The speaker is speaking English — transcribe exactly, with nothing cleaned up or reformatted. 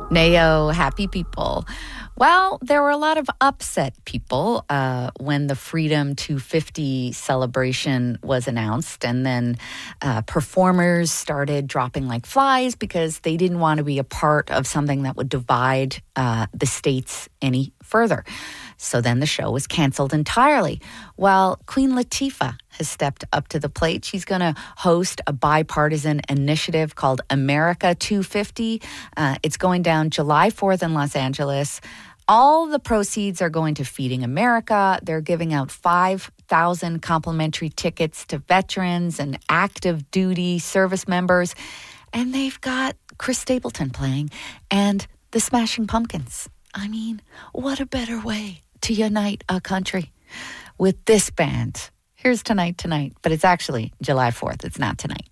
Nayo, happy people. Well, there were a lot of upset people uh, when the Freedom two fifty celebration was announced. And then uh, performers started dropping like flies because they didn't want to be a part of something that would divide uh, the states any further. So then the show was canceled entirely. Well, Queen Latifah has stepped up to the plate. She's going to host a bipartisan initiative called America two fifty. Uh, it's going down July fourth in Los Angeles. All the proceeds are going to Feeding America. They're giving out five thousand complimentary tickets to veterans and active duty service members. And they've got Chris Stapleton playing and the Smashing Pumpkins. I mean, what a better way to unite a country with this band. Here's Tonight Tonight, but it's actually July fourth. It's not tonight.